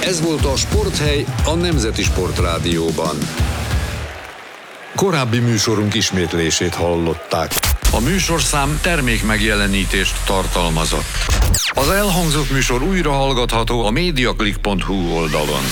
Ez volt a Sporthely a Nemzeti Sportrádióban. Korábbi műsorunk ismétlését hallották. A műsorszám termék megjelenítést tartalmazott. Az elhangzott műsor újra hallgatható a mediaclick.hu oldalon.